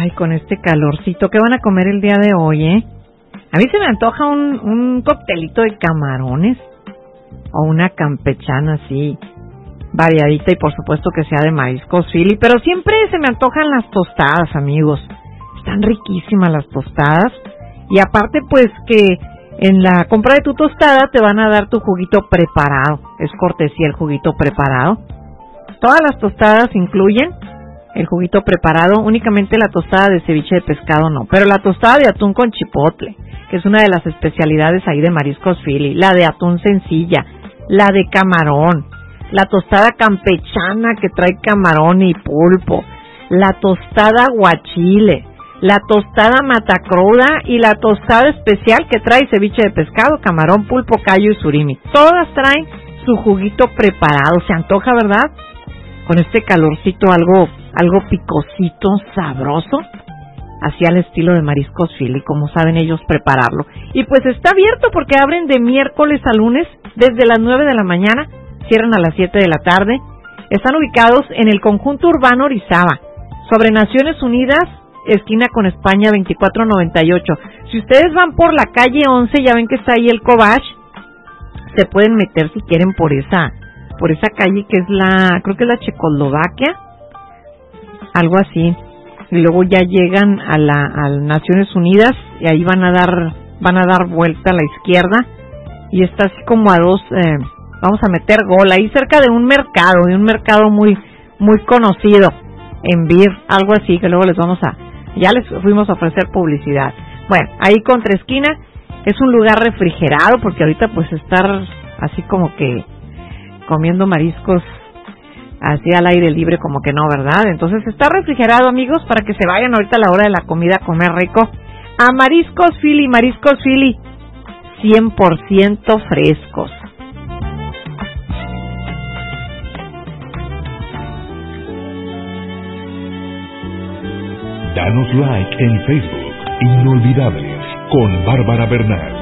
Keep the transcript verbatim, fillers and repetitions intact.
Ay, con este calorcito, ¿qué van a comer el día de hoy, eh? A mí se me antoja un, un coctelito de camarones o una campechana así, variadita, y por supuesto que sea de mariscos Philly, pero siempre se me antojan las tostadas, amigos. Están riquísimas las tostadas, y aparte pues que en la compra de tu tostada te van a dar tu juguito preparado, es cortesía el juguito preparado. Todas las tostadas incluyen el juguito preparado, únicamente la tostada de ceviche de pescado no, pero la tostada de atún con chipotle, que es una de las especialidades ahí de mariscos Philly, la de atún sencilla, la de camarón, la tostada campechana que trae camarón y pulpo, la tostada aguachile, la tostada matacruda y la tostada especial que trae ceviche de pescado, camarón, pulpo, callo y surimi. Todas traen su juguito preparado. Se antoja, ¿verdad? Con este calorcito algo, algo picosito, sabroso, así al estilo de mariscos Philly, como saben ellos prepararlo. Y pues está abierto porque abren de miércoles a lunes desde las nueve de la mañana, cierran a las siete de la tarde. Están ubicados en el conjunto urbano Orizaba, sobre Naciones Unidas, esquina con España veinticuatro noventa y ocho. Si ustedes van por la calle once, ya ven que está ahí el Cobach, se pueden meter si quieren por esa por esa calle que es la, creo que es la Checoslovaquia, algo así, y luego ya llegan a la a Naciones Unidas y ahí van a dar van a dar vuelta a la izquierda y está así como a dos, eh, vamos a meter gol, ahí cerca de un mercado, de un mercado muy muy conocido en Vir, algo así, que luego les vamos a, ya les fuimos a ofrecer publicidad. Bueno, ahí contra esquina, es un lugar refrigerado porque ahorita pues estar así como que comiendo mariscos así al aire libre como que no, ¿verdad? Entonces está refrigerado, amigos, para que se vayan ahorita a la hora de la comida a comer rico a Mariscos Philly. Mariscos Philly cien por ciento frescos. Danos like en Facebook, Inolvidables, con Bárbara Bernal.